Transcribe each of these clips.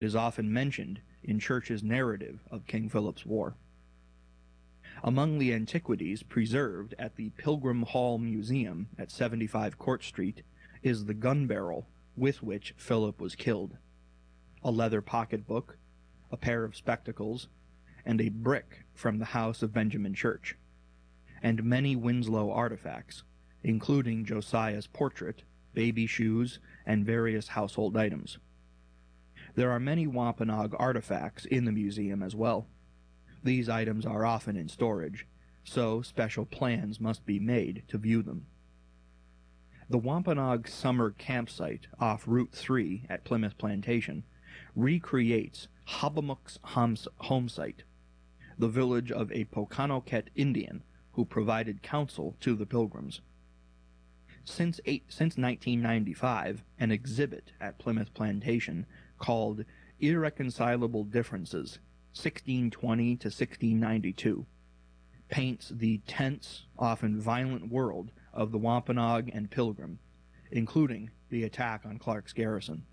is often mentioned in Church's narrative of King Philip's War. Among the antiquities preserved at the Pilgrim Hall Museum at 75 Court Street is the gun barrel with which Philip was killed, a leather pocketbook, a pair of spectacles, and a brick from the house of Benjamin Church, and many Winslow artifacts, including Josiah's portrait, baby shoes, and various household items. There are many Wampanoag artifacts in the museum as well. These items are often in storage, so special plans must be made to view them. The Wampanoag Summer Campsite off Route 3 at Plymouth Plantation recreates Hobbamook's home site, the village of a Pokanoket Indian who provided counsel to the Pilgrims. Since 1995, an exhibit at Plymouth Plantation called Irreconcilable Differences, 1620 to 1692, paints the tense, often violent world of the Wampanoag and Pilgrim, including the attack on Clark's garrison.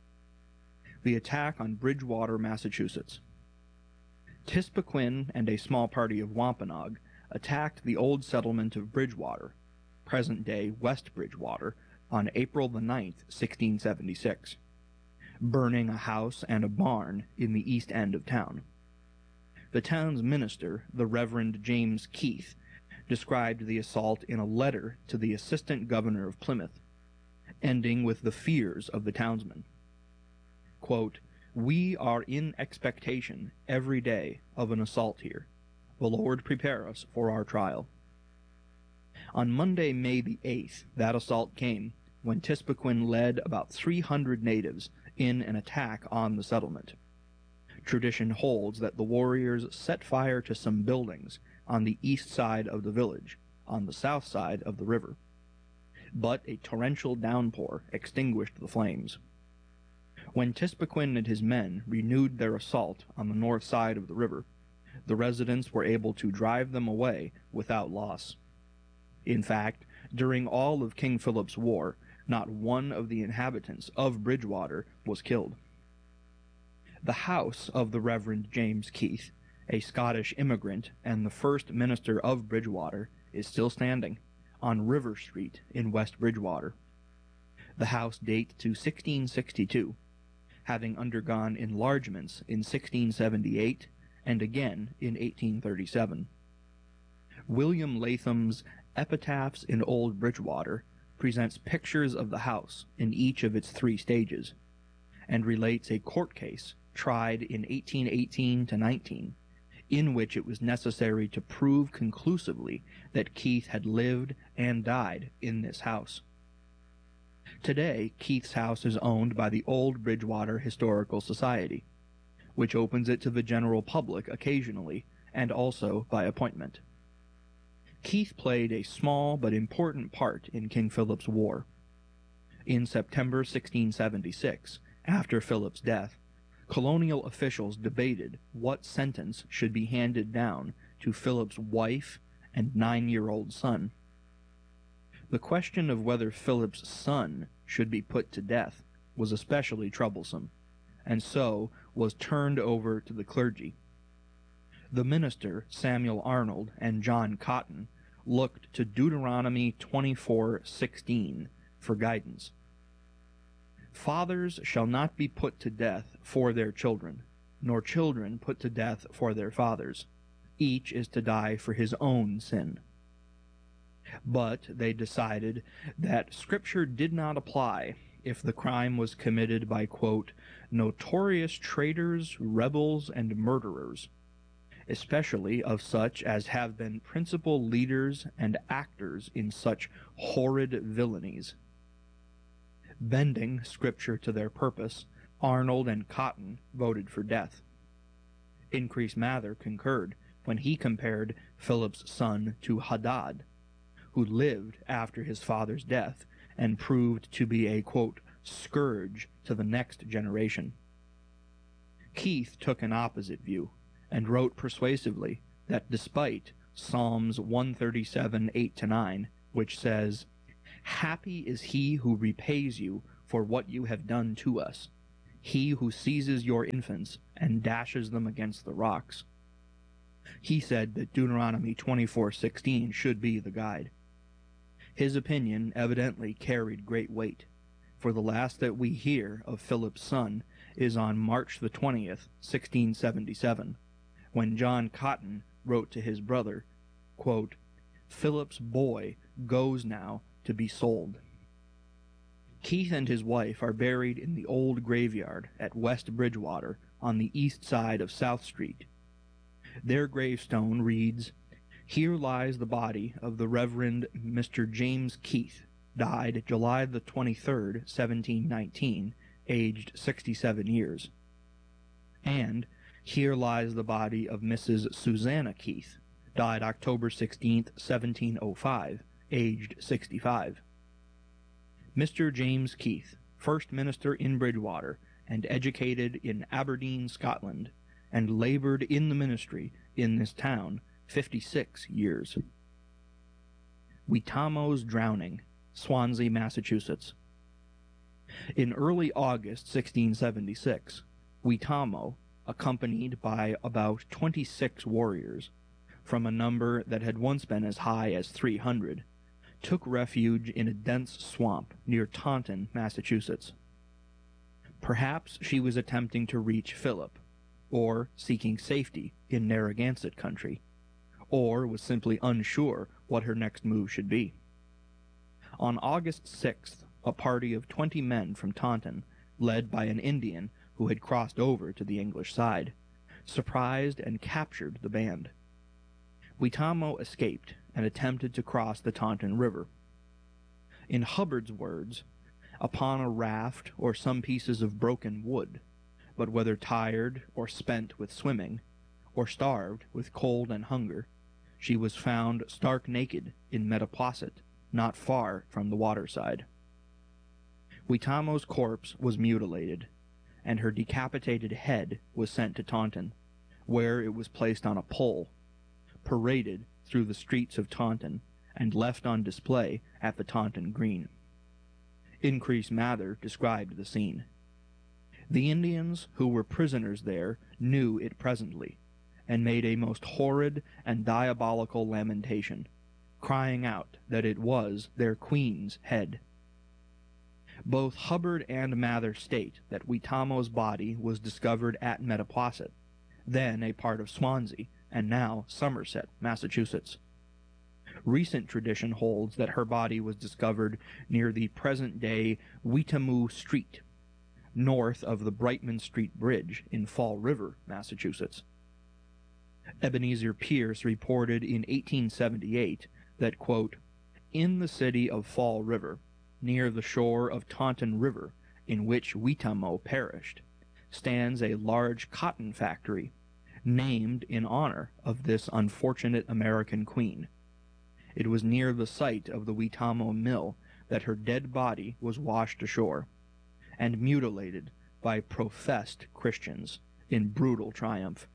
The attack on Bridgewater, Massachusetts. Tispiquin and a small party of Wampanoag attacked the old settlement of Bridgewater, present-day West Bridgewater, on April the 9th, 1676, burning a house and a barn in the east end of town. The town's minister, the Reverend James Keith, described the assault in a letter to the assistant governor of Plymouth, ending with the fears of the townsmen. Quote, "We are in expectation every day of an assault here. The Lord prepare us for our trial." On Monday, May the 8th, that assault came when Tispiquin led about 300 natives in an attack on the settlement. Tradition holds that the warriors set fire to some buildings on the east side of the village, on the south side of the river. But a torrential downpour extinguished the flames. When Tispiquin and his men renewed their assault on the north side of the river, the residents were able to drive them away without loss. In fact, during all of King Philip's War, not one of the inhabitants of Bridgewater was killed. The house of the Reverend James Keith, a Scottish immigrant and the first minister of Bridgewater, is still standing on River Street in West Bridgewater. The house dates to 1662, having undergone enlargements in 1678 and again in 1837. William Latham's Epitaphs in Old Bridgewater presents pictures of the house in each of its 3 stages, and relates a court case tried in 1818 to 19, in which it was necessary to prove conclusively that Keith had lived and died in this house. Today, Keith's house is owned by the Old Bridgewater Historical Society, which opens it to the general public occasionally, and also by appointment. Keith played a small but important part in King Philip's War. In September 1676, after Philip's death, colonial officials debated what sentence should be handed down to Philip's wife and 9-year-old son. The question of whether Philip's son should be put to death was especially troublesome, and so was turned over to the clergy. The minister, Samuel Arnold, and John Cotton looked to Deuteronomy 24:16 for guidance. "Fathers shall not be put to death for their children, nor children put to death for their fathers. Each is to die for his own sin." But they decided that Scripture did not apply if the crime was committed by, quote, "notorious traitors, rebels, and murderers, especially of such as have been principal leaders and actors in such horrid villainies." Bending Scripture to their purpose, Arnold and Cotton voted for death. Increase Mather concurred when he compared Philip's son to Hadad, who lived after his father's death and proved to be a, quote, "scourge to the next generation." Keith took an opposite view and wrote persuasively that despite Psalms 137, 8-9, which says, "Happy is he who repays you for what you have done to us. he who seizes your infants and dashes them against the rocks. He said that Deuteronomy 24:16 should be the guide. His opinion evidently carried great weight, for the last that we hear of Philip's son is on March the 20th, 1677, when John Cotton wrote to his brother, quote, "Philip's boy goes now to be sold." Keith and his wife are buried in the old graveyard at West Bridgewater on the east side of South Street. Their gravestone reads, "Here lies the body of the Reverend Mr. James Keith, died July the 23rd, 1719, aged 67 years. And here lies the body of Mrs. Susanna Keith, died October 16th, 1705, aged 65. Mr. James Keith, first minister in Bridgewater, and educated in Aberdeen, Scotland, and labored in the ministry in this town 56 years. Weetamo's drowning, Swansea, Massachusetts. In early August 1676, Weetamo, accompanied by about 26 warriors, from a number that had once been as high as 300, took refuge in a dense swamp near Taunton, Massachusetts. Perhaps she was attempting to reach Philip, or seeking safety in Narragansett country, or was simply unsure what her next move should be. On August 6th, a party of 20 men from Taunton, led by an Indian who had crossed over to the English side, surprised and captured the band. Weetamo escaped and attempted to cross the Taunton River. In Hubbard's words, upon a raft or some pieces of broken wood, but whether tired or spent with swimming, or starved with cold and hunger, she was found stark naked in Metaposset, not far from the waterside. Weetamo's corpse was mutilated, and her decapitated head was sent to Taunton, where it was placed on a pole, paraded through the streets of Taunton, and left on display at the Taunton Green. Increase Mather described the scene. The Indians who were prisoners there knew it presently, and made a most horrid and diabolical lamentation, crying out that it was their queen's head. Both Hubbard and Mather state that Weetamo's body was discovered at Metaposset, then a part of Swansea, and now Somerset, Massachusetts. Recent tradition holds that her body was discovered near the present-day Weetamoo Street, north of the Brightman Street Bridge in Fall River, Massachusetts. Ebenezer Pierce reported in 1878 that, quote, "In the city of Fall River, near the shore of Taunton River, in which Weetamo perished, stands a large cotton factory, named in honor of this unfortunate American queen. It was near the site of the Weetamo mill that her dead body was washed ashore, and mutilated by professed Christians in brutal triumph."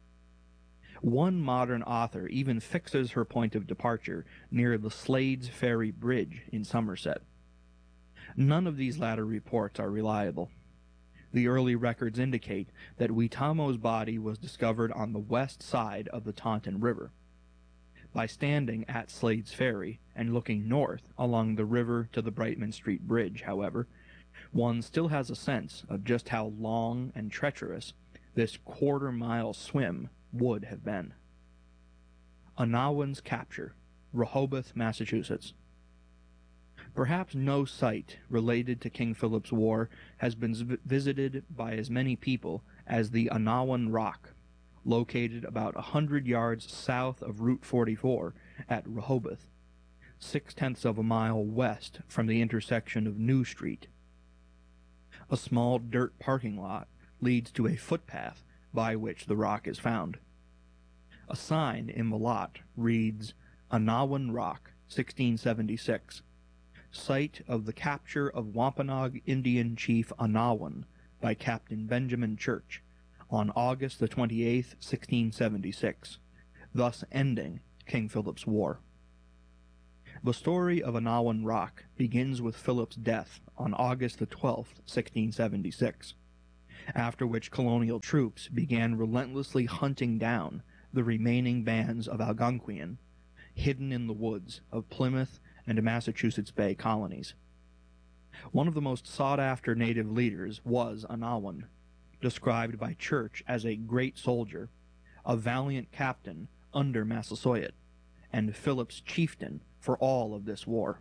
One modern author even fixes her point of departure near the Slades Ferry Bridge in Somerset. None of these latter reports are reliable. The early records indicate that Weetamo's body was discovered on the west side of the Taunton River. By standing at Slades Ferry and looking north along the river to the Brightman Street Bridge, however, one still has a sense of just how long and treacherous this quarter-mile swim would have been. Anawan's capture, Rehoboth, Massachusetts. Perhaps no site related to King Philip's War has been visited by as many people as the Anawan Rock, located about 100 yards south of Route 44 at Rehoboth, 0.6 of a mile west from the intersection of New Street. A small dirt parking lot leads to a footpath by which the rock is found. A sign in the lot reads, "Anawan Rock, 1676. Site of the capture of Wampanoag Indian Chief Anawan by Captain Benjamin Church on August the 28th, 1676, thus ending King Philip's War." The story of Anawan Rock begins with Philip's death on August the 12th, 1676. after which colonial troops began relentlessly hunting down the remaining bands of Algonquian, hidden in the woods of Plymouth and Massachusetts Bay colonies. One of the most sought-after native leaders was Anawan, described by Church as a great soldier, a valiant captain under Massasoit, and Philip's chieftain for all of this war.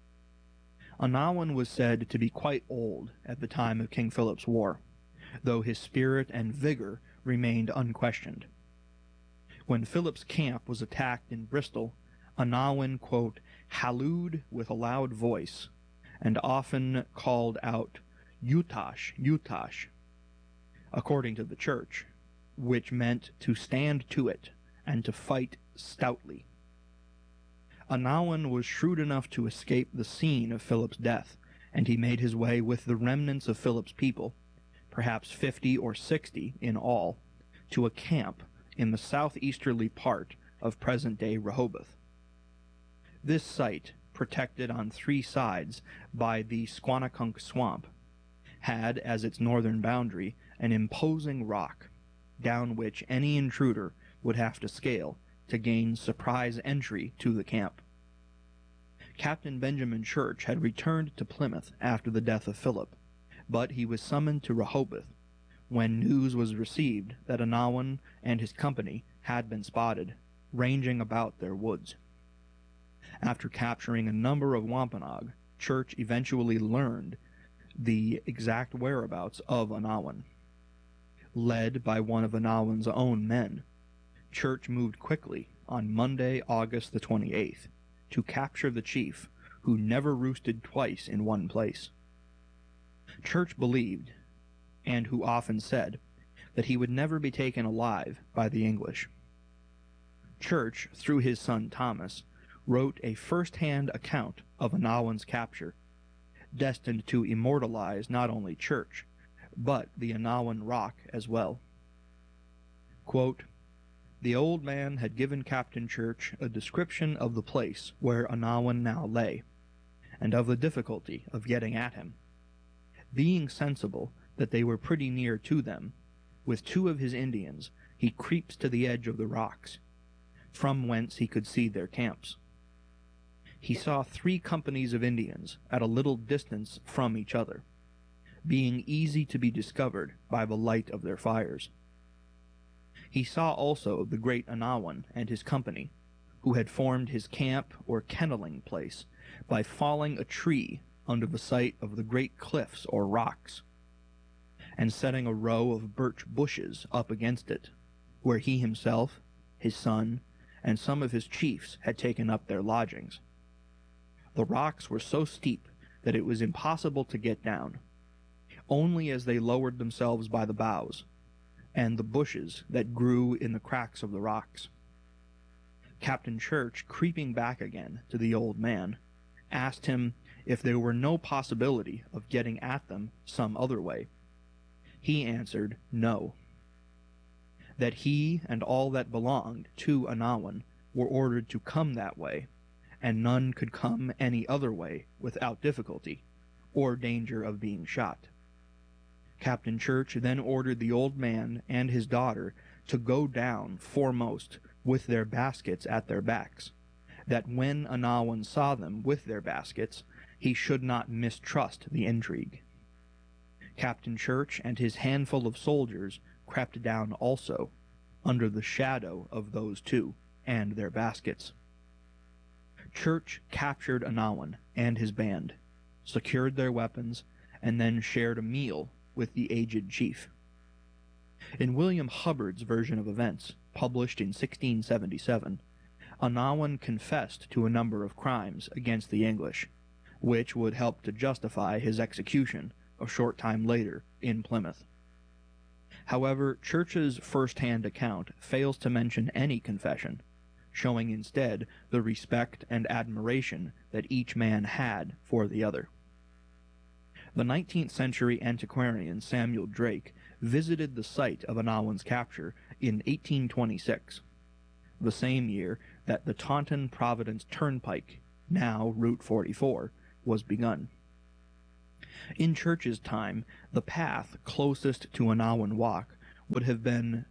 Anawan was said to be quite old at the time of King Philip's war, though his spirit and vigor remained unquestioned. When Philip's camp was attacked in Bristol, Anawan, quote, hallooed with a loud voice, and often called out, Utash, Utash, according to the Church, which meant to stand to it and to fight stoutly. Anawan was shrewd enough to escape the scene of Philip's death, and he made his way with the remnants of Philip's people, perhaps 50 or 60 in all, to a camp in the southeasterly part of present-day Rehoboth. This site, protected on 3 sides by the Squanakunk Swamp, had as its northern boundary an imposing rock, down which any intruder would have to scale to gain surprise entry to the camp. Captain Benjamin Church had returned to Plymouth after the death of Philip, but he was summoned to Rehoboth when news was received that Anawan and his company had been spotted, ranging about their woods. After capturing a number of Wampanoag, Church eventually learned the exact whereabouts of Anawan. Led by one of Anawan's own men, Church moved quickly on Monday, August the 28th, to capture the chief, who never roosted twice in one place. Church believed, and who often said, that he would never be taken alive by the English. Church, through his son Thomas, wrote a first-hand account of Anawan's capture, destined to immortalize not only Church, but the Anawan Rock as well. Quote, the old man had given Captain Church a description of the place where Anawan now lay, and of the difficulty of getting at him. Being sensible that they were pretty near to them, with 2 of his Indians he creeps to the edge of the rocks, from whence he could see their camps. He saw 3 companies of Indians at a little distance from each other, being easy to be discovered by the light of their fires. He saw also the great Anawan and his company, who had formed his camp or kenneling place by falling a tree under the site of the great cliffs or rocks, and setting a row of birch bushes up against it, where he himself, his son, and some of his chiefs had taken up their lodgings. The rocks were so steep that it was impossible to get down, only as they lowered themselves by the boughs, and the bushes that grew in the cracks of the rocks. Captain Church, creeping back again to the old man, asked him if there were no possibility of getting at them some other way. He answered no, that he and all that belonged to Anawan were ordered to come that way, and none could come any other way without difficulty, or danger of being shot. Captain Church then ordered the old man and his daughter to go down foremost with their baskets at their backs, that when Anawan saw them with their baskets, he should not mistrust the intrigue. Captain Church and his handful of soldiers crept down also, under the shadow of those 2 and their baskets. Church captured Anawan and his band, secured their weapons, and then shared a meal with the aged chief. In William Hubbard's version of events, published in 1677, Anawan confessed to a number of crimes against the English, which would help to justify his execution a short time later in Plymouth. However, Church's first-hand account fails to mention any confession, showing instead the respect and admiration that each man had for the other. The 19th century antiquarian Samuel Drake visited the site of Anawan's capture in 1826, the same year that the Taunton-Providence Turnpike, now Route 44, was begun. In Church's time, the path closest to Anawan Rock would have been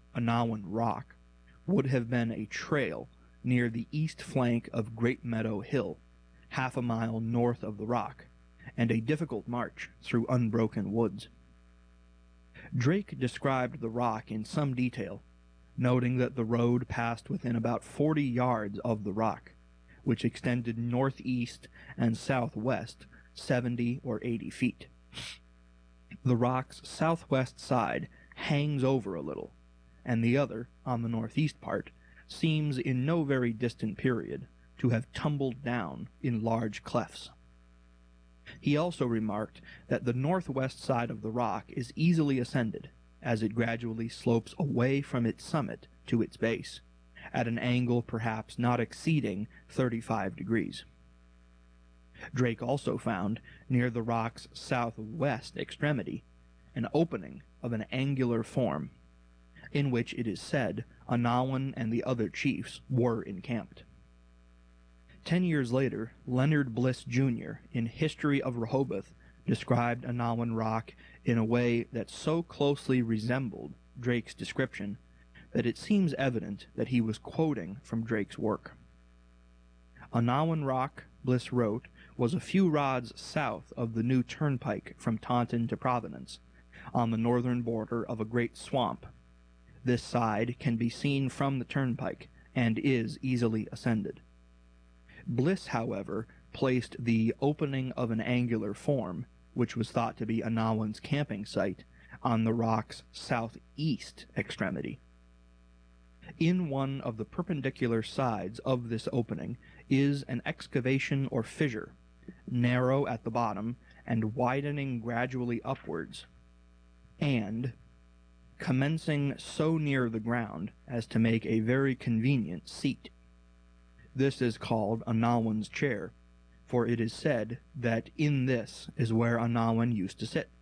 a trail near the east flank of Great Meadow Hill, half a mile north of the rock, and a difficult march through unbroken woods. Drake described the rock in some detail, noting that the road passed within about 40 yards of the rock, which extended northeast and southwest 70 or 80 feet. The rock's southwest side hangs over a little, and the other, on the northeast part, seems in no very distant period to have tumbled down in large clefts. He also remarked that the northwest side of the rock is easily ascended, as it gradually slopes away from its summit to its base, at an angle perhaps not exceeding 35 degrees. Drake also found, near the rock's southwest extremity, an opening of an angular form, in which it is said Anawan and the other chiefs were encamped. 10 years later, Leonard Bliss, Jr., in History of Rehoboth, described Anawan Rock in a way that so closely resembled Drake's description that it seems evident that he was quoting from Drake's work. Anawan Rock, Bliss wrote, was a few rods south of the new turnpike from Taunton to Providence, on the northern border of a great swamp. This side can be seen from the turnpike, and is easily ascended. Bliss, however, placed the opening of an angular form, which was thought to be Anawan's camping site, on the rock's southeast extremity. In one of the perpendicular sides of this opening is an excavation or fissure, narrow at the bottom and widening gradually upwards, and commencing so near the ground as to make a very convenient seat. This is called Anawan's chair, for it is said that in this is where Anawan used to sit.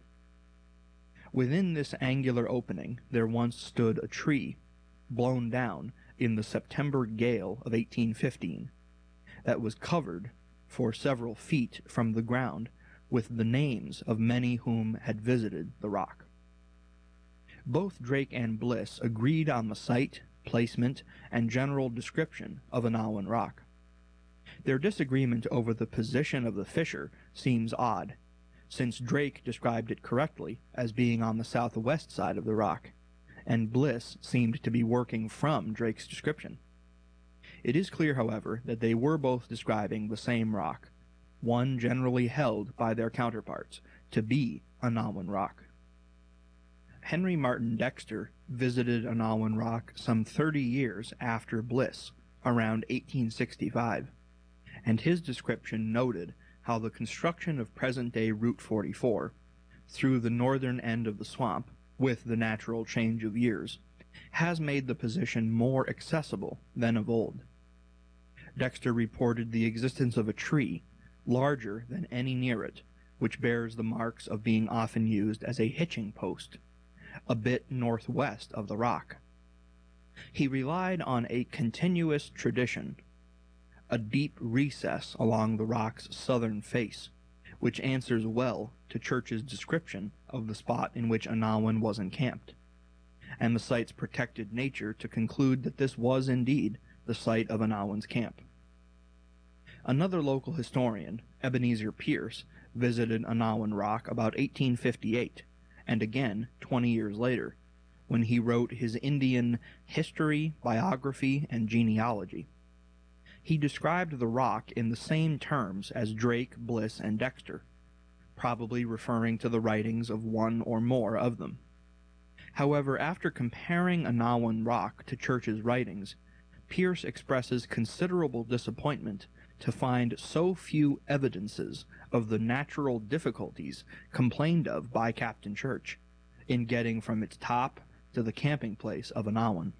Within this angular opening there once stood a tree, blown down in the September gale of 1815, that was covered for several feet from the ground with the names of many whom had visited the rock. Both Drake and Bliss agreed on the site, placement, and general description of Anawan Rock. Their disagreement over the position of the fissure seems odd, since Drake described it correctly as being on the southwest side of the rock, and Bliss seemed to be working from Drake's description. It is clear, however, that they were both describing the same rock, one generally held by their counterparts to be Anawan Rock. Henry Martin Dexter visited Anawan Rock some 30 years after Bliss, around 1865, and his description noted how the construction of present-day Route 44, through the northern end of the swamp, with the natural change of years, has made the position more accessible than of old. Dexter reported the existence of a tree, larger than any near it, which bears the marks of being often used as a hitching post, a bit northwest of the rock. He relied on a continuous tradition, a deep recess along the rock's southern face, which answers well to Church's description of the spot in which Anawan was encamped, and the site's protected nature to conclude that this was indeed the site of Anawan's camp. Another local historian, Ebenezer Pierce, visited Anawan Rock about 1858, and again 20 years later, when he wrote his Indian History, Biography, and Genealogy. He described the rock in the same terms as Drake, Bliss, and Dexter, probably referring to the writings of one or more of them. However, after comparing Anawan Rock to Church's writings, Pierce expresses considerable disappointment to find so few evidences of the natural difficulties complained of by Captain Church in getting from its top to the camping place of Anawan.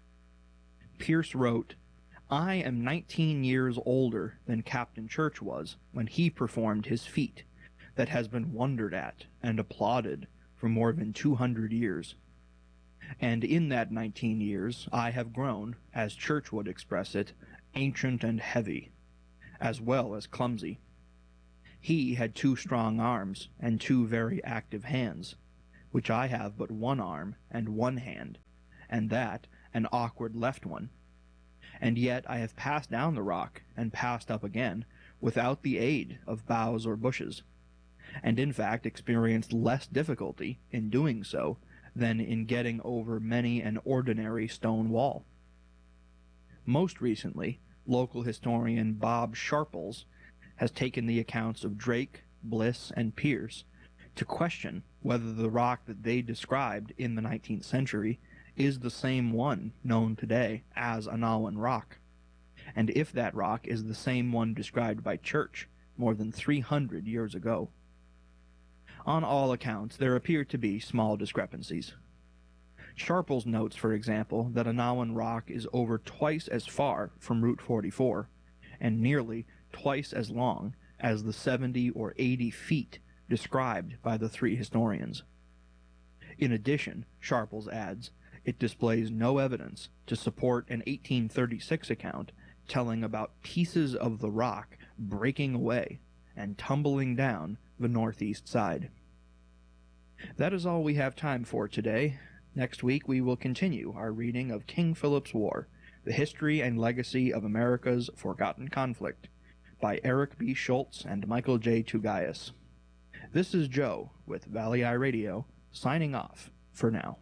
Pierce wrote, "I am 19 years older than Captain Church was when he performed his feat that has been wondered at and applauded for more than 200 years. And in that 19 years I have grown, as Church would express it, ancient and heavy, as well as clumsy. He had 2 strong arms and 2 very active hands, which I have but 1 arm and 1 hand, and that an awkward left one. And yet I have passed down the rock and passed up again without the aid of boughs or bushes, and in fact experienced less difficulty in doing so than in getting over many an ordinary stone wall. Most recently, local historian Bob Sharples has taken the accounts of Drake, Bliss, and Pierce to question whether the rock that they described in the 19th century is the same one known today as Anawan Rock, and if that rock is the same one described by Church more than 300 years ago. On all accounts, there appear to be small discrepancies. Sharples notes, for example, that Anawan Rock is over twice as far from Route 44 and nearly twice as long as the 70 or 80 feet described by the 3 historians. In addition, Sharples adds, it displays no evidence to support an 1836 account telling about pieces of the rock breaking away and tumbling down the northeast side. That is all we have time for today. Next week we will continue our reading of King Philip's War, The History and Legacy of America's Forgotten Conflict, by Eric B. Schultz and Michael J. Tugayas. This is Joe with Valley Eye Radio, signing off for now.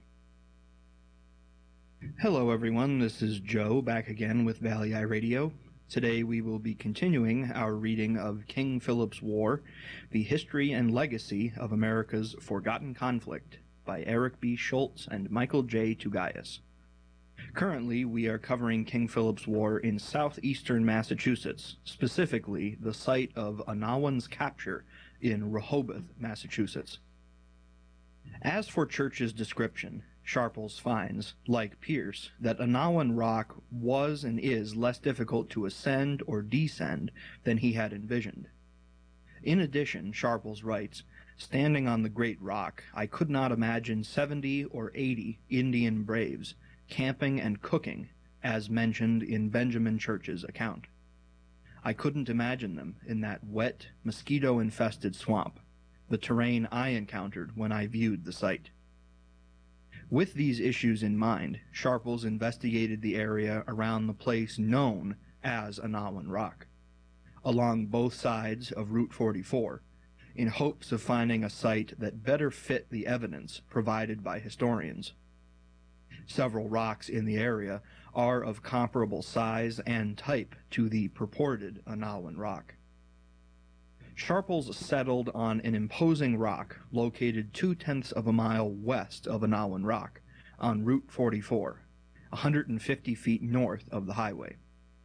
Hello everyone, this is Joe back again with Valley Eye Radio. Today we will be continuing our reading of King Philip's War, The History and Legacy of America's Forgotten Conflict, by Eric B. Schultz and Michael J. Tugayas. Currently, we are covering King Philip's War in southeastern Massachusetts, specifically the site of Anawan's capture in Rehoboth, Massachusetts. As for Church's description, Sharples finds, like Pierce, that Anawan Rock was and is less difficult to ascend or descend than he had envisioned. In addition, Sharples writes, standing on the great rock, I could not imagine 70 or 80 Indian braves camping and cooking, as mentioned in Benjamin Church's account. I couldn't imagine them in that wet, mosquito-infested swamp, the terrain I encountered when I viewed the site. With these issues in mind, Sharples investigated the area around the place known as Anawan Rock, along both sides of Route 44, in hopes of finding a site that better fit the evidence provided by historians. Several rocks in the area are of comparable size and type to the purported Anawan Rock. Sharples settled on an imposing rock located 2/10 of a mile west of Anawan Rock on Route 44, 150 feet north of the highway.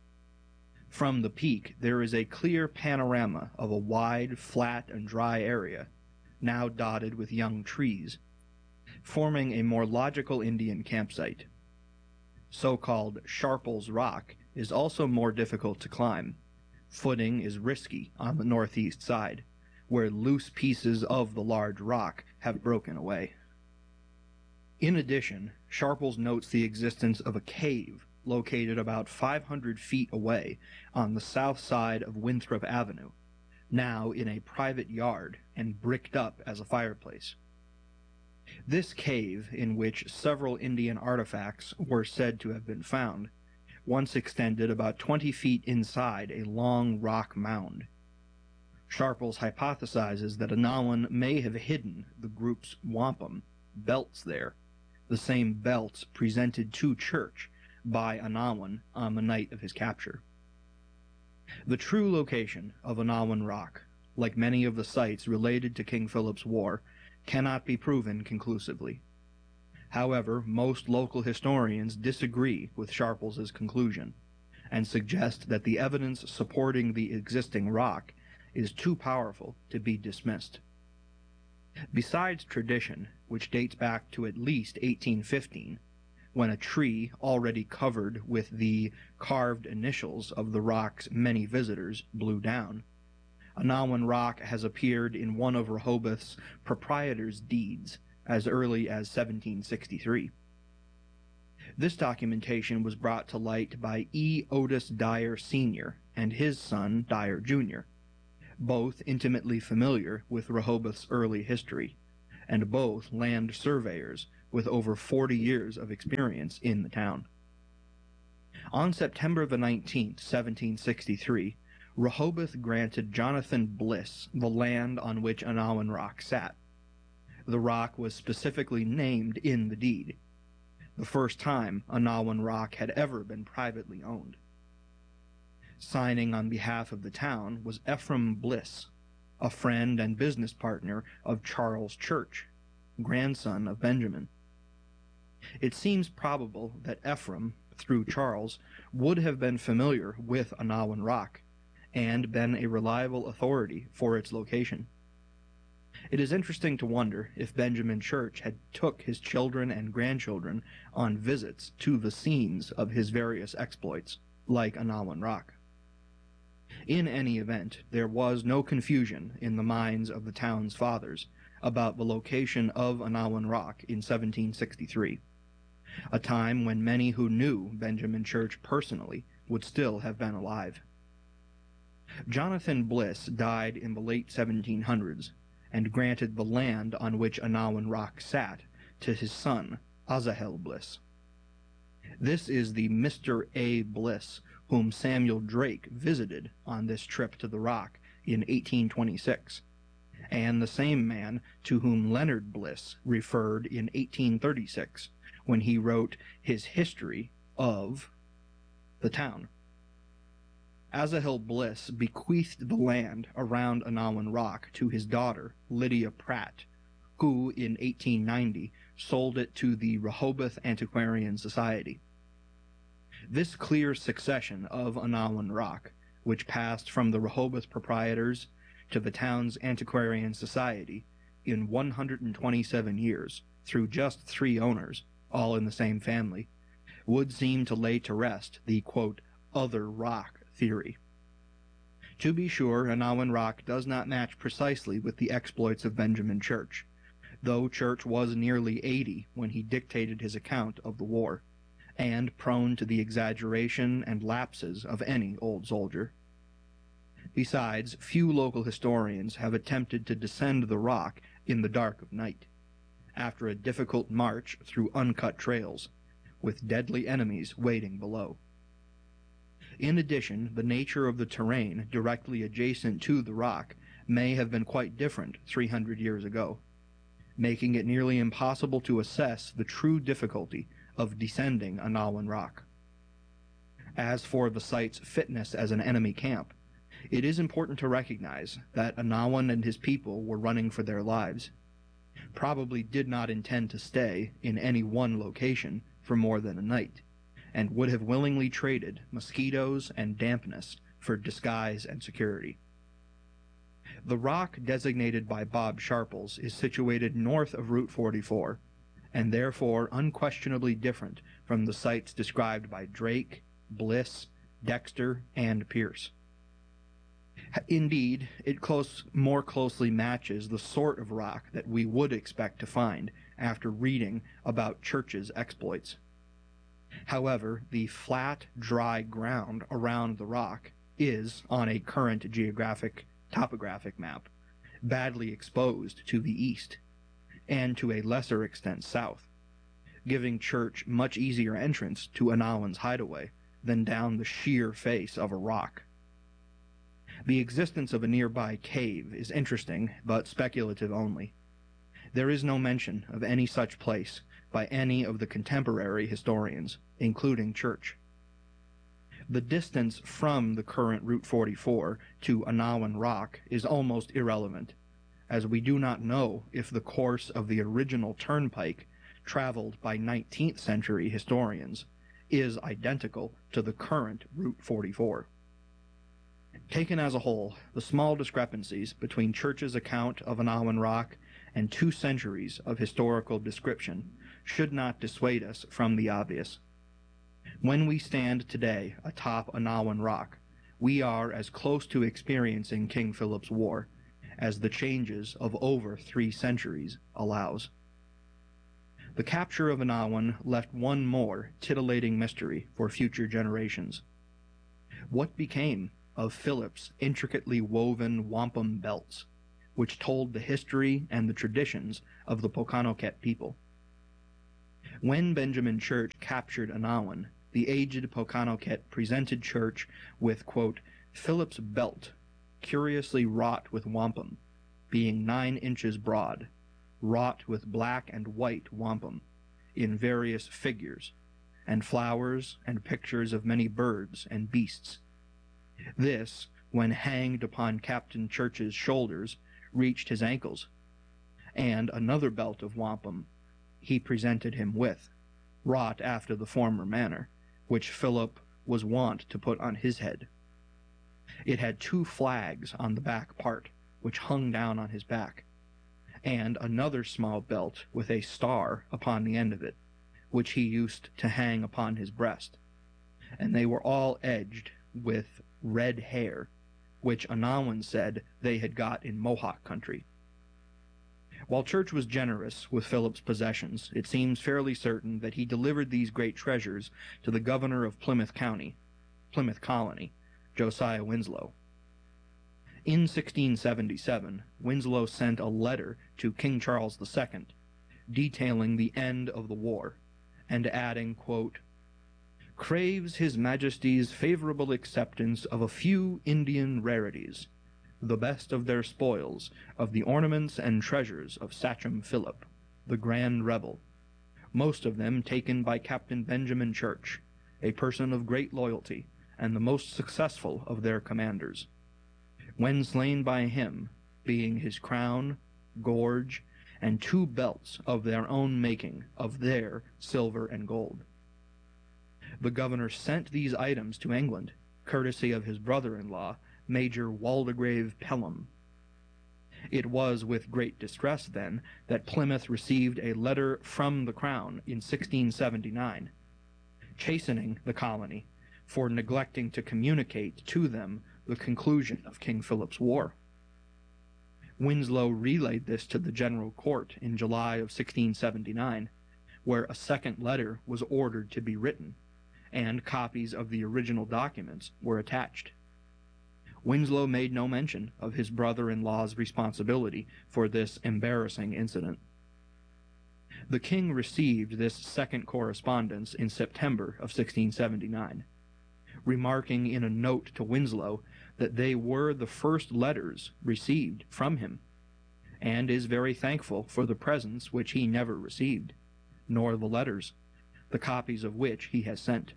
From the peak, there is a clear panorama of a wide, flat, and dry area, now dotted with young trees, forming a more logical Indian campsite. So-called Sharples Rock is also more difficult to climb. Footing is risky on the northeast side, where loose pieces of the large rock have broken away. In addition, Sharples notes the existence of a cave located about 500 feet away on the south side of Winthrop Avenue, now in a private yard and bricked up as a fireplace. This cave, in which several Indian artifacts were said to have been found, once extended about 20 feet inside a long rock mound. Sharples hypothesizes that Anawan may have hidden the group's wampum, belts there, the same belts presented to Church by Anawan on the night of his capture. The true location of Anawan Rock, like many of the sites related to King Philip's War, cannot be proven conclusively. However, most local historians disagree with Sharples's conclusion and suggest that the evidence supporting the existing rock is too powerful to be dismissed. Besides tradition, which dates back to at least 1815, when a tree already covered with the carved initials of the rock's many visitors blew down, Anawan Rock has appeared in one of Rehoboth's proprietor's deeds as early as 1763. This documentation was brought to light by E. Otis Dyer Sr. and his son Dyer Jr., both intimately familiar with Rehoboth's early history, and both land surveyors with over 40 years of experience in the town. On September the 19th, 1763, Rehoboth granted Jonathan Bliss the land on which Anawan Rock sat. The rock was specifically named in the deed, the first time Anawan Rock had ever been privately owned. Signing on behalf of the town was Ephraim Bliss, a friend and business partner of Charles Church, grandson of Benjamin. It seems probable that Ephraim, through Charles, would have been familiar with Anawan Rock and been a reliable authority for its location. It is interesting to wonder if Benjamin Church had took his children and grandchildren on visits to the scenes of his various exploits, like Anawan Rock. In any event, there was no confusion in the minds of the town's fathers about the location of Anawan Rock in 1763, a time when many who knew Benjamin Church personally would still have been alive. Jonathan Bliss died in the late 1700s and granted the land on which Anawan Rock sat to his son, Asahel Bliss. This is the Mr. A. Bliss whom Samuel Drake visited on this trip to the Rock in 1826, and the same man to whom Leonard Bliss referred in 1836 when he wrote his history of the town. Asahel Bliss bequeathed the land around Anawan Rock to his daughter, Lydia Pratt, who in 1890 sold it to the Rehoboth Antiquarian Society. This clear succession of Anawan Rock, which passed from the Rehoboth proprietors to the town's Antiquarian Society in 127 years, through just 3 owners, all in the same family, would seem to lay to rest the, quote, other rock theory. To be sure, Anawan Rock does not match precisely with the exploits of Benjamin Church, though Church was nearly 80 when he dictated his account of the war, and prone to the exaggeration and lapses of any old soldier. Besides, few local historians have attempted to descend the rock in the dark of night, after a difficult march through uncut trails, with deadly enemies waiting below. In addition, the nature of the terrain directly adjacent to the rock may have been quite different 300 years ago, making it nearly impossible to assess the true difficulty of descending Anawan Rock. As for the site's fitness as an enemy camp, it is important to recognize that Anawan and his people were running for their lives, probably did not intend to stay in any one location for more than a night, and would have willingly traded mosquitoes and dampness for disguise and security. The rock designated by Bob Sharples is situated north of Route 44, and therefore unquestionably different from the sites described by Drake, Bliss, Dexter, and Pierce. Indeed, it more closely matches the sort of rock that we would expect to find after reading about Church's exploits. However, the flat, dry ground around the rock is, on a current topographic map, badly exposed to the east, and to a lesser extent south, giving Church much easier entrance to Anawan's hideaway than down the sheer face of a rock. The existence of a nearby cave is interesting, but speculative only. There is no mention of any such place by any of the contemporary historians, including Church. The distance from the current Route 44 to Anawan Rock is almost irrelevant, as we do not know if the course of the original turnpike traveled by 19th century historians is identical to the current Route 44. Taken as a whole, the small discrepancies between Church's account of Anawan Rock and 2 centuries of historical description should not dissuade us from the obvious. When we stand today atop Anawan Rock, we are as close to experiencing King Philip's War as the changes of over 3 centuries allows. The capture of Anawan left one more titillating mystery for future generations. What became of Philip's intricately woven wampum belts, which told the history and the traditions of the Pokanoket people. When Benjamin Church captured Anawan, the aged Pokanoket presented Church with, quote, Philip's belt, curiously wrought with wampum, being 9 inches broad, wrought with black and white wampum, in various figures, and flowers and pictures of many birds and beasts. This, when hanged upon Captain Church's shoulders, reached his ankles, and another belt of wampum he presented him with, wrought after the former manner, which Philip was wont to put on his head. It had 2 flags on the back part, which hung down on his back, and another small belt with a star upon the end of it, which he used to hang upon his breast, and they were all edged with red hair, which Anawan said they had got in Mohawk country. While Church was generous with Philip's possessions, it seems fairly certain that he delivered these great treasures to the governor of Plymouth Colony, Josiah Winslow. In 1677, Winslow sent a letter to King Charles II, detailing the end of the war, and adding, quote, craves His Majesty's favorable acceptance of a few Indian rarities, the best of their spoils, of the ornaments and treasures of Sachem Philip, the grand rebel, most of them taken by Captain Benjamin Church, a person of great loyalty, and the most successful of their commanders, when slain by him, being his crown, gorge, and 2 belts of their own making, of their silver and gold. The governor sent these items to England, courtesy of his brother-in-law, Major Waldegrave Pelham. It was with great distress, then, that Plymouth received a letter from the Crown in 1679, chastening the colony for neglecting to communicate to them the conclusion of King Philip's War. Winslow relayed this to the General Court in July of 1679, where a second letter was ordered to be written, and copies of the original documents were attached. Winslow made no mention of his brother-in-law's responsibility for this embarrassing incident. The king received this second correspondence in September of 1679, remarking in a note to Winslow that they were the first letters received from him, and is very thankful for the presents which he never received, nor the letters, the copies of which he has sent.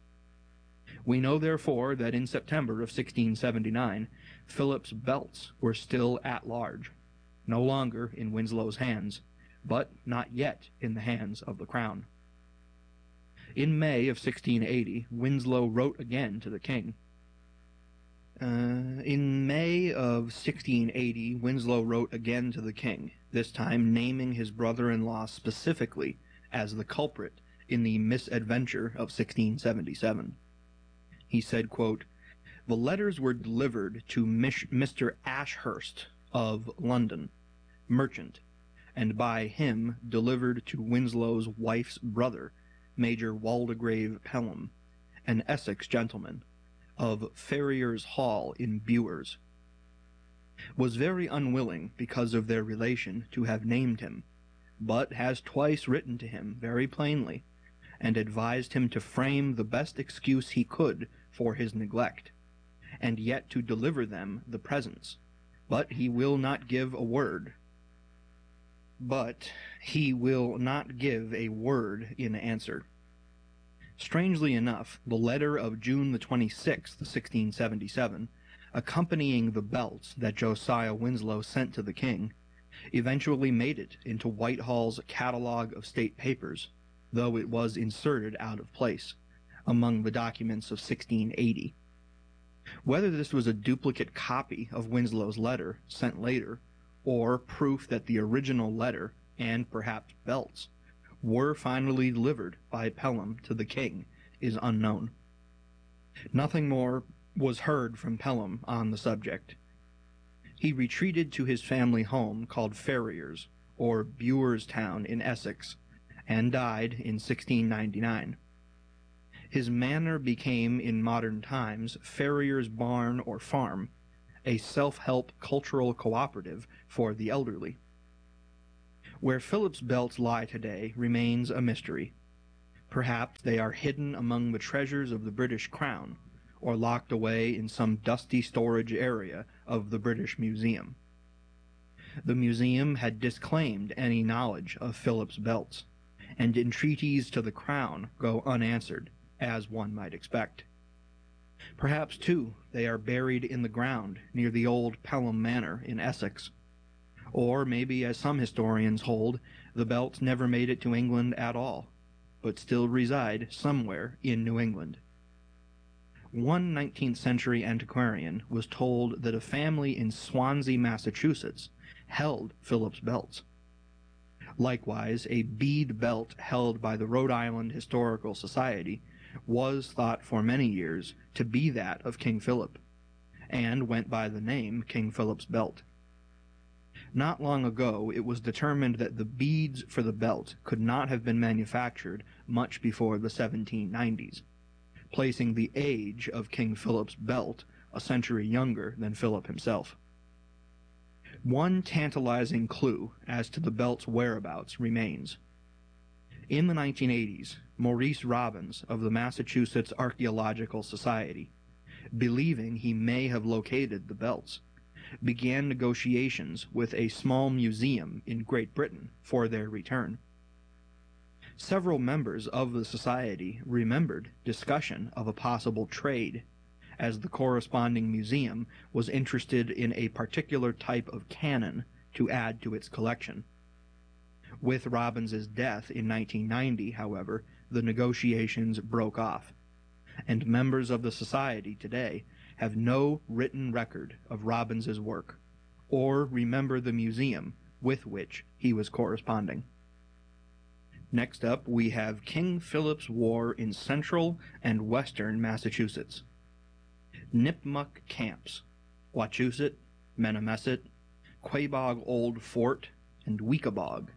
We know, therefore, that in September of 1679, Philip's belts were still at large, no longer in Winslow's hands, but not yet in the hands of the Crown. In May of 1680, Winslow wrote again to the king. In May of 1680, Winslow wrote again to the king, this time naming his brother-in-law specifically as the culprit in the misadventure of 1677. He said, quote, the letters were delivered to Mr. Ashurst of London, merchant, and by him delivered to Winslow's wife's brother, Major Waldegrave Pelham, an Essex gentleman, of Farrier's Hall in Bewers. Was very unwilling, because of their relation, to have named him, but has twice written to him very plainly, and advised him to frame the best excuse he could for his neglect, and yet to deliver them the presents. But he will not give a word. In answer. Strangely enough, the letter of June the 26th, 1677, accompanying the belts that Josiah Winslow sent to the king, eventually made it into Whitehall's Catalogue of State Papers, though it was inserted out of place among the documents of 1680. Whether this was a duplicate copy of Winslow's letter sent later, or proof that the original letter, and perhaps belts, were finally delivered by Pelham to the king, is unknown. Nothing more was heard from Pelham on the subject. He retreated to his family home called Farrier's, or Bewerstown in Essex, and died in 1699. His manor became, in modern times, Farrier's Barn or Farm, a self-help cultural cooperative for the elderly. Where Phillips belts lie today remains a mystery. Perhaps they are hidden among the treasures of the British Crown, or locked away in some dusty storage area of the British Museum. The museum had disclaimed any knowledge of Phillips belts, and entreaties to the Crown go unanswered, as one might expect. Perhaps, too, they are buried in the ground near the old Pelham Manor in Essex. Or maybe, as some historians hold, the belts never made it to England at all, but still reside somewhere in New England. One 19th century antiquarian was told that a family in Swansea, Massachusetts, held Phillips belts. Likewise, a bead belt held by the Rhode Island Historical Society was thought for many years to be that of King Philip, and went by the name King Philip's belt. Not long ago, it was determined that the beads for the belt could not have been manufactured much before the 1790s, placing the age of King Philip's belt a century younger than Philip himself. One tantalizing clue as to the belt's whereabouts remains. In the 1980s, Maurice Robbins of the Massachusetts Archaeological Society, believing he may have located the belts, began negotiations with a small museum in Great Britain for their return. Several members of the society remembered discussion of a possible trade, as the corresponding museum was interested in a particular type of cannon to add to its collection. With Robbins's death in 1990, however, the negotiations broke off, and members of the society today have no written record of Robbins's work, or remember the museum with which he was corresponding. Next up, we have King Philip's War in central and western Massachusetts. Nipmuc Camps, Wachusett, Menomesit, Quabog Old Fort, and Weekabaug.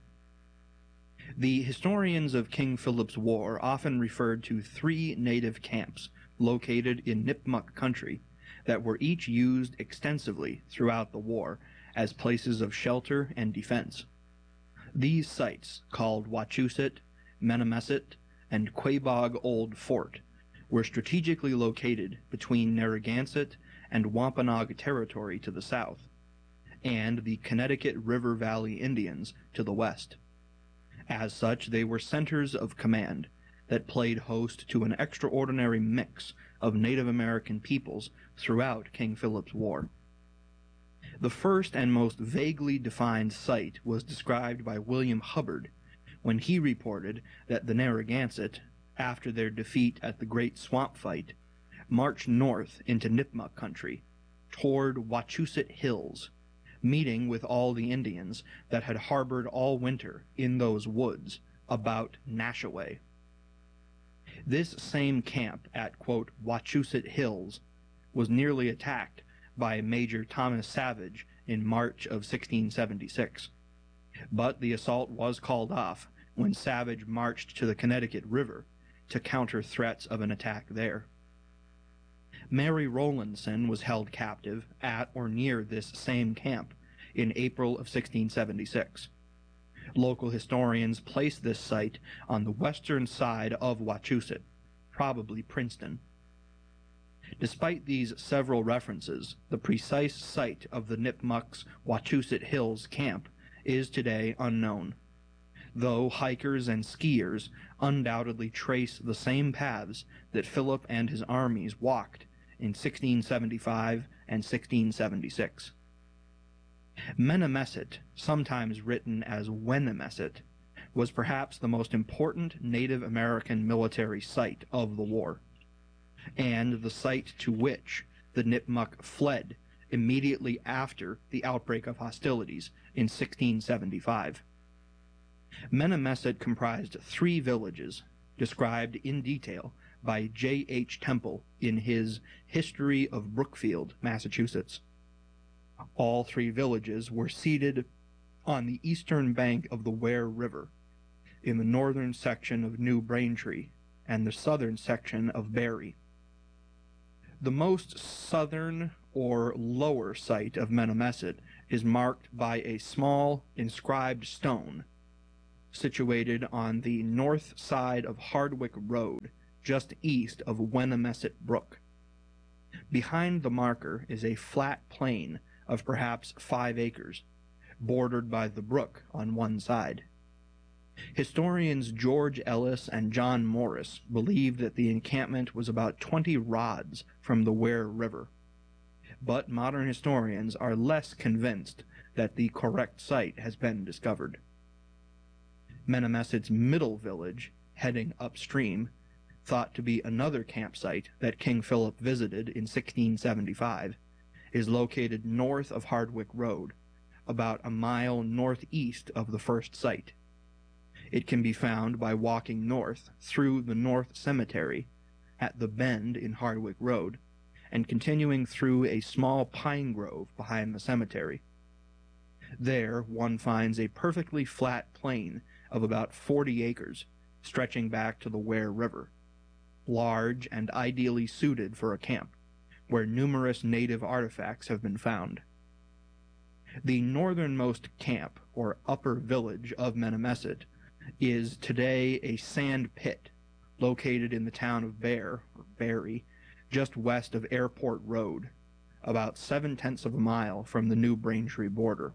The historians of King Philip's War often referred to 3 native camps located in Nipmuc country that were each used extensively throughout the war as places of shelter and defense. These sites, called Wachusett, Menomesit, and Quabog Old Fort, were strategically located between Narragansett and Wampanoag territory to the south, and the Connecticut River Valley Indians to the west. As such, they were centers of command that played host to an extraordinary mix of Native American peoples throughout King Philip's War. The first and most vaguely defined site was described by William Hubbard when he reported that the Narragansett, after their defeat at the Great Swamp Fight, marched north into Nipmuc country, toward Wachusett Hills, meeting with all the Indians that had harbored all winter in those woods about Nashaway. This same camp at, quote, Wachusett Hills was nearly attacked by Major Thomas Savage in March of 1676. But the assault was called off when Savage marched to the Connecticut River to counter threats of an attack there. Mary Rowlandson was held captive at or near this same camp in April of 1676. Local historians place this site on the western side of Wachusett, probably Princeton. Despite these several references, the precise site of the Nipmuc's Wachusett Hills camp is today unknown, though hikers and skiers undoubtedly trace the same paths that Philip and his armies walked in 1675 and 1676. Menomesit, sometimes written as Wennemesit, was perhaps the most important Native American military site of the war, and the site to which the Nipmuc fled immediately after the outbreak of hostilities in 1675. Menomesit comprised 3 villages, described in detail by J.H. Temple in his History of Brookfield, Massachusetts. All 3 villages were seated on the eastern bank of the Ware River, in the northern section of New Braintree, and the southern section of Barry. The most southern or lower site of Menemesset is marked by a small inscribed stone situated on the north side of Hardwick Road, just east of Wennemesset Brook. Behind the marker is a flat plain of perhaps 5 acres, bordered by the brook on one side. Historians George Ellis and John Morris believe that the encampment was about 20 rods from the Ware River, but modern historians are less convinced that the correct site has been discovered. Menemesset's middle village, heading upstream, thought to be another campsite that King Philip visited in 1675, is located north of Hardwick Road, about a mile northeast of the first site. It can be found by walking north through the North Cemetery at the bend in Hardwick Road and continuing through a small pine grove behind the cemetery. There one finds a perfectly flat plain of about 40 acres stretching back to the Ware River, large and ideally suited for a camp, where numerous native artifacts have been found. The northernmost camp, or upper village, of Menemesset is today a sand pit located in the town of Barry, just west of Airport Road, about 7/10 of a mile from the New Braintree border.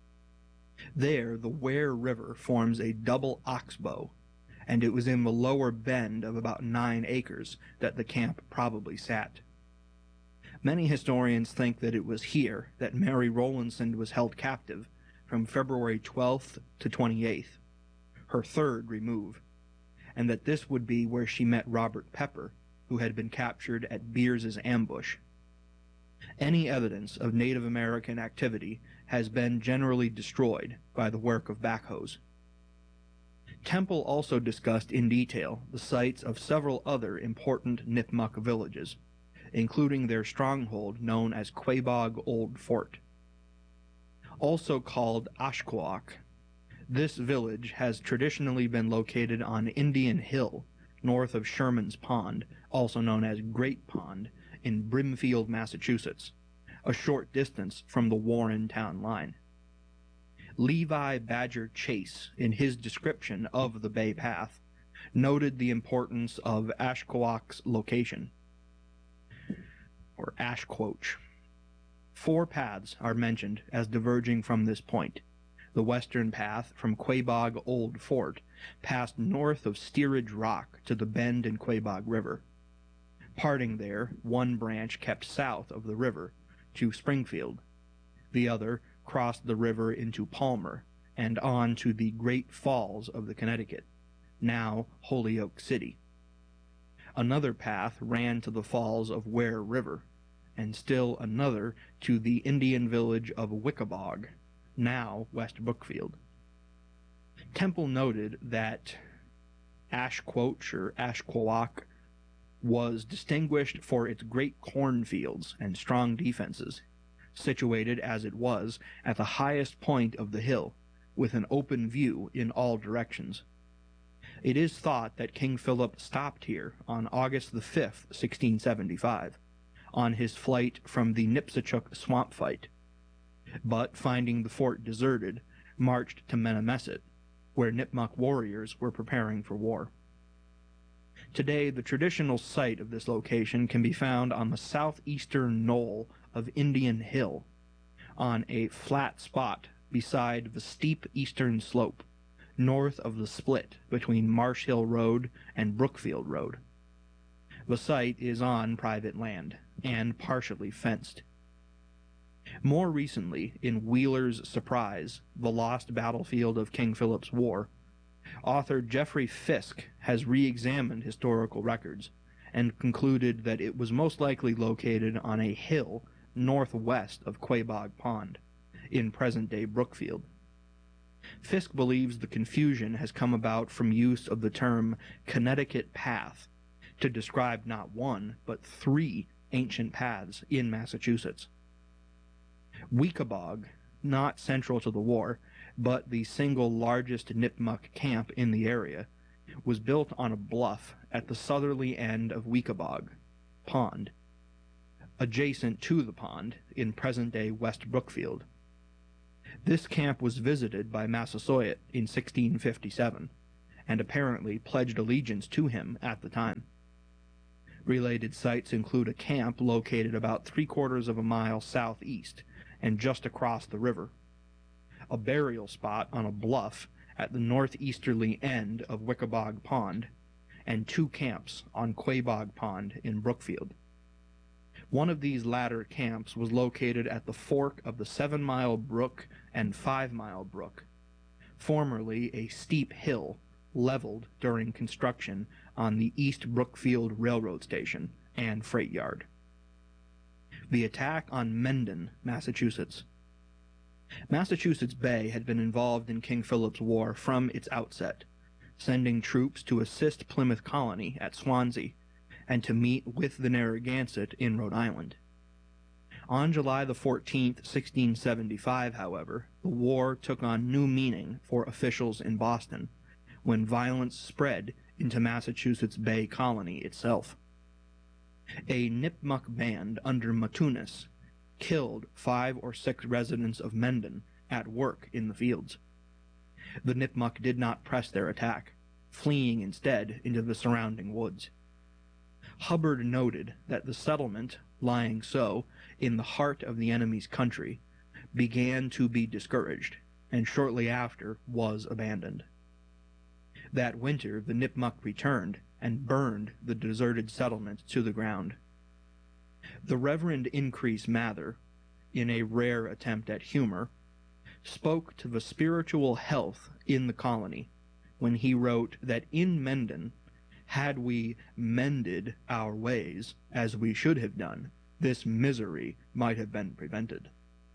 There, the Ware River forms a double oxbow, and it was in the lower bend of about 9 acres that the camp probably sat. Many historians think that it was here that Mary Rowlandson was held captive from February 12th to 28th, her third remove, and that this would be where she met Robert Pepper, who had been captured at Beers's ambush. Any evidence of Native American activity has been generally destroyed by the work of backhoes. Temple also discussed in detail the sites of several other important Nipmuc villages, including their stronghold known as Quabog Old Fort. Also called Ashquock, this village has traditionally been located on Indian Hill, north of Sherman's Pond, also known as Great Pond, in Brimfield, Massachusetts, a short distance from the Warren town line. Levi Badger Chase, in his description of the Bay Path, noted the importance of Ashquock's location, or Ashquoch. 4 paths are mentioned as diverging from this point. The western path from Quabog Old Fort passed north of Steerage Rock to the bend in Quabog River. Parting there, one branch kept south of the river to Springfield. The other crossed the river into Palmer and on to the Great Falls of the Connecticut, now Holyoke City. Another path ran to the falls of Ware River, and still another to the Indian village of Wickabog, now West Brookfield. Temple noted that Ashquoch or Ashquoch was distinguished for its great cornfields and strong defenses, situated as it was at the highest point of the hill, with an open view in all directions. It is thought that King Philip stopped here on August the 5th, 1675, on his flight from the Nipsachuck swamp fight, but finding the fort deserted, marched to Menemesset, where Nipmuc warriors were preparing for war. Today, the traditional site of this location can be found on the southeastern knoll of Indian Hill, on a flat spot beside the steep eastern slope, north of the split between Marsh Hill Road and Brookfield Road. The site is on private land and partially fenced. More recently, in Wheeler's Surprise, The Lost Battlefield of King Philip's War, author Jeffrey Fisk has re-examined historical records and concluded that it was most likely located on a hill northwest of Quabog Pond, in present-day Brookfield. Fisk believes the confusion has come about from use of the term Connecticut Path to describe not one, but 3 ancient paths in Massachusetts. Wickabog, not central to the war, but the single largest Nipmuc camp in the area, was built on a bluff at the southerly end of Weekabaug Pond, adjacent to the pond in present-day West Brookfield. This camp was visited by Massasoit in 1657, and apparently pledged allegiance to him at the time. Related sites include a camp located about 3/4 of a mile southeast and just across the river, a burial spot on a bluff at the northeasterly end of Weekabaug Pond, and 2 camps on Quabog Pond in Brookfield. One of these latter camps was located at the fork of the 7 Mile Brook and 5 Mile Brook, formerly a steep hill leveled during construction on the East Brookfield Railroad Station and freight yard. The attack on Mendon, Massachusetts. Massachusetts Bay had been involved in King Philip's War from its outset, sending troops to assist Plymouth Colony at Swansea and to meet with the Narragansett in Rhode Island. On July the 14th, 1675, however, the war took on new meaning for officials in Boston, when violence spread into Massachusetts Bay Colony itself. A Nipmuc band under Matunis killed 5 or 6 residents of Mendon at work in the fields. The Nipmuc did not press their attack, fleeing instead into the surrounding woods. Hubbard noted that the settlement, lying so in the heart of the enemy's country, began to be discouraged, and shortly after was abandoned. That winter the Nipmuc returned and burned the deserted settlement to the ground. The Reverend Increase Mather, in a rare attempt at humor, spoke to the spiritual health in the colony when he wrote that in Mendon, had we mended our ways as we should have done, this misery might have been prevented.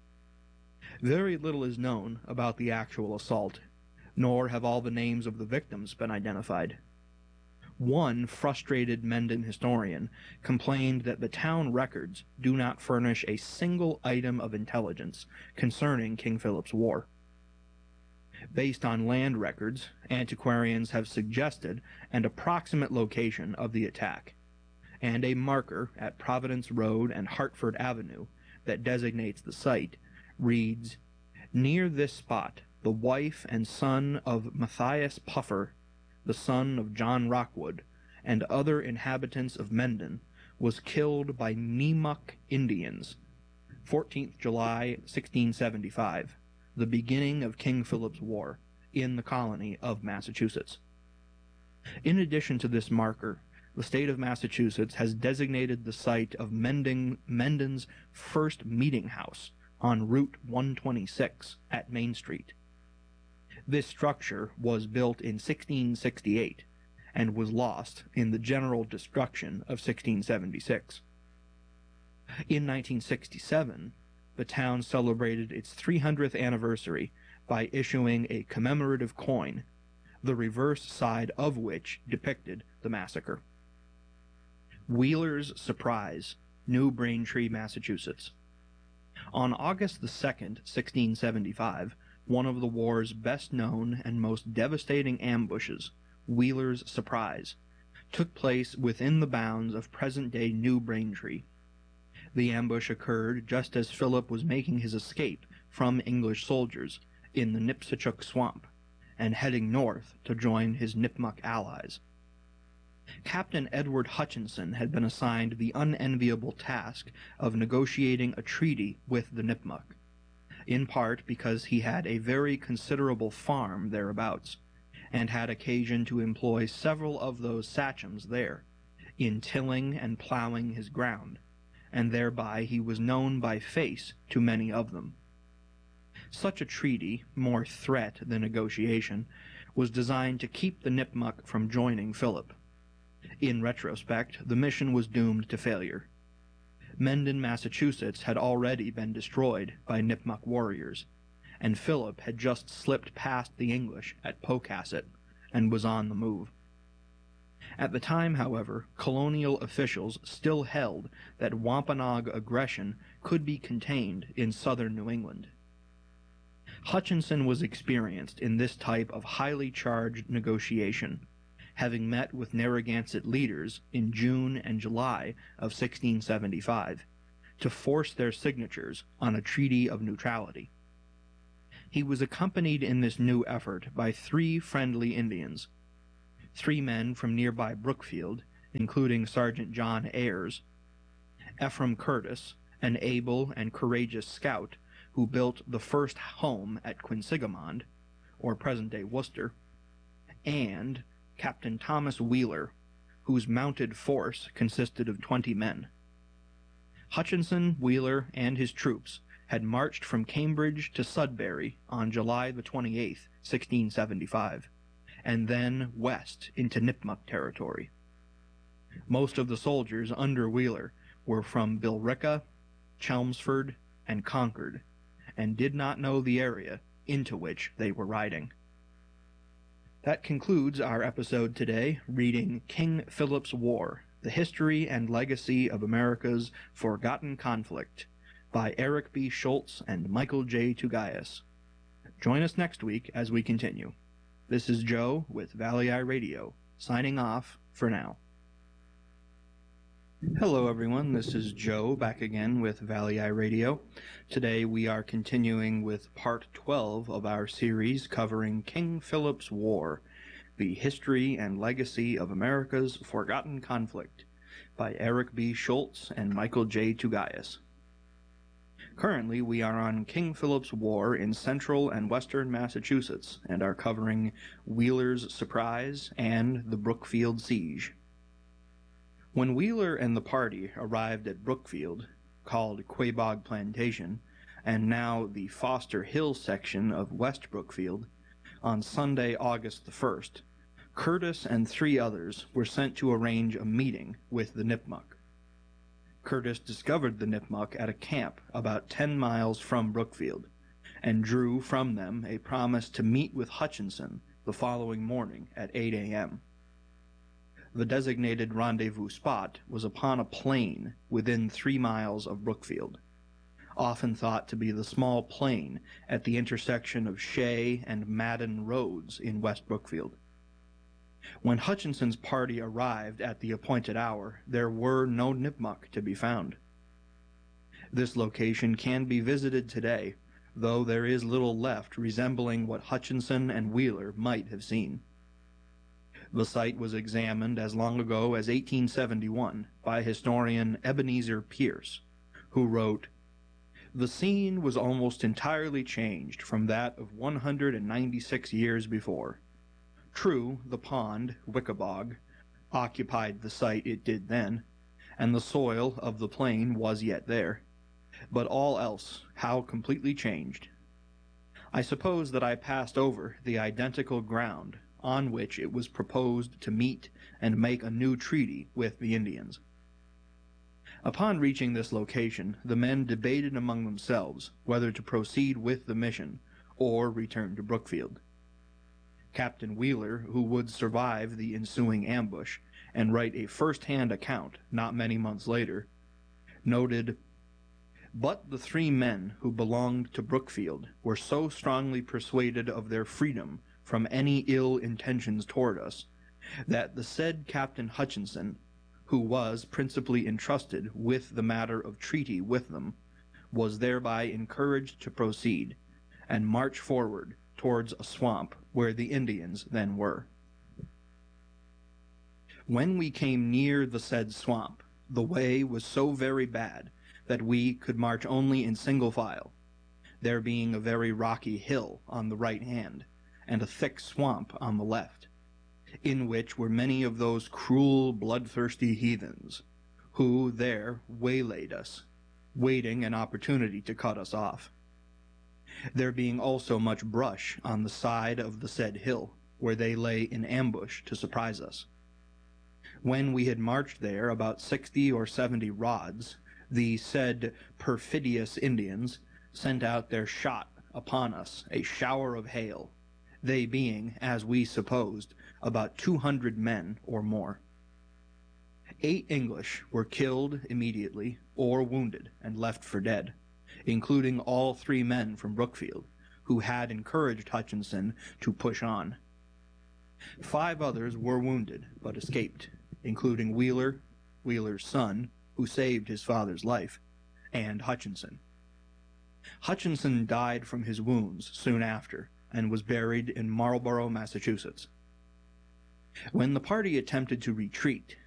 Very little is known about the actual assault, nor have all the names of the victims been identified. One frustrated Mendon historian complained that the town records do not furnish a single item of intelligence concerning King Philip's War. Based on land records, antiquarians have suggested an approximate location of the attack, and a marker at Providence Road and Hartford Avenue that designates the site reads, "Near this spot, the wife and son of Matthias Puffer, the son of John Rockwood, and other inhabitants of Mendon, was killed by Nipmuc Indians, 14th July, 1675, the beginning of King Philip's War, in the colony of Massachusetts." In addition to this marker, the state of Massachusetts has designated the site of Mendon's first meeting house on Route 126 at Main Street. This structure was built in 1668 and was lost in the general destruction of 1676. In 1967, the town celebrated its 300th anniversary by issuing a commemorative coin, the reverse side of which depicted the massacre. Wheeler's Surprise, New Braintree, Massachusetts. On August the 2nd, 1675, one of the war's best-known and most devastating ambushes, Wheeler's Surprise, took place within the bounds of present-day New Braintree. The ambush occurred just as Philip was making his escape from English soldiers in the Nipsichuk Swamp and heading north to join his Nipmuc allies. Captain Edward Hutchinson had been assigned the unenviable task of negotiating a treaty with the Nipmuc, in part because he had a very considerable farm thereabouts, and had occasion to employ several of those sachems there in tilling and plowing his ground, and thereby he was known by face to many of them. Such a treaty, more threat than negotiation, was designed to keep the Nipmuc from joining Philip. In retrospect, the mission was doomed to failure. Mendon, Massachusetts had already been destroyed by Nipmuc warriors, and Philip had just slipped past the English at Pocasset and was on the move. At the time, however, colonial officials still held that Wampanoag aggression could be contained in southern New England. Hutchinson was experienced in this type of highly charged negotiation, having met with Narragansett leaders in June and July of 1675 to force their signatures on a treaty of neutrality. He was accompanied in this new effort by 3 friendly Indians, 3 men from nearby Brookfield, including Sergeant John Ayres, Ephraim Curtis, an able and courageous scout who built the first home at Quinsigamond, or present-day Worcester, and Captain Thomas Wheeler, whose mounted force consisted of 20 men. Hutchinson, Wheeler, and his troops had marched from Cambridge to Sudbury on July the 28th, 1675, and then west into Nipmuc territory. Most of the soldiers under Wheeler were from Billerica, Chelmsford, and Concord, and did not know the area into which they were riding. That concludes our episode today, reading King Philip's War, The History and Legacy of America's Forgotten Conflict, by Eric B. Schultz and Michael J. Tugayas. Join us next week as we continue. This is Joe with Valley Eye Radio, signing off for now. Hello everyone, this is Joe back again with Valley Eye Radio. Today we are continuing with part 12 of our series covering King Philip's War, The History and Legacy of America's Forgotten Conflict, by Eric B. Schultz and Michael J. Tugayas. Currently we are on King Philip's War in central and western Massachusetts and are covering Wheeler's Surprise and the Brookfield Siege. When Wheeler and the party arrived at Brookfield, called Quabog Plantation, and now the Foster Hill section of West Brookfield, on Sunday, August the 1st, Curtis and 3 others were sent to arrange a meeting with the Nipmuc. Curtis discovered the Nipmuc at a camp about 10 miles from Brookfield, and drew from them a promise to meet with Hutchinson the following morning at 8 a.m. The designated rendezvous spot was upon a plain within 3 miles of Brookfield, often thought to be the small plain at the intersection of Shea and Madden Roads in West Brookfield. When Hutchinson's party arrived at the appointed hour, there were no Nipmuc to be found. This location can be visited today, though there is little left resembling what Hutchinson and Wheeler might have seen. The site was examined as long ago as 1871 by historian Ebenezer Pierce, who wrote, "The scene was almost entirely changed from that of 196 years before. True, the pond, Wickabog, occupied the site it did then, and the soil of the plain was yet there, but all else how completely changed. I suppose that I passed over the identical ground on which it was proposed to meet and make a new treaty with the Indians." Upon reaching this location, the men debated among themselves whether to proceed with the mission or return to Brookfield. Captain Wheeler, who would survive the ensuing ambush and write a first-hand account not many months later, noted, "But the 3 men who belonged to Brookfield were so strongly persuaded of their freedom from any ill intentions toward us, that the said Captain Hutchinson, who was principally entrusted with the matter of treaty with them, was thereby encouraged to proceed, and march forward towards a swamp where the Indians then were. When we came near the said swamp, the way was so very bad that we could march only in single file, there being a very rocky hill on the right hand, and a thick swamp on the left, in which were many of those cruel, bloodthirsty heathens, who there waylaid us, waiting an opportunity to cut us off. There being also much brush on the side of the said hill, where they lay in ambush to surprise us. When we had marched there about 60 or 70 rods, the said perfidious Indians sent out their shot upon us, a shower of hail, they being, as we supposed, about 200 men or more. 8 English were killed immediately or wounded and left for dead, including all 3 men from Brookfield, who had encouraged Hutchinson to push on. 5 others were wounded, but escaped, including Wheeler, Wheeler's son, who saved his father's life, and Hutchinson. Hutchinson died from his wounds soon after, and was buried in Marlborough, Massachusetts. When the party attempted to retreat,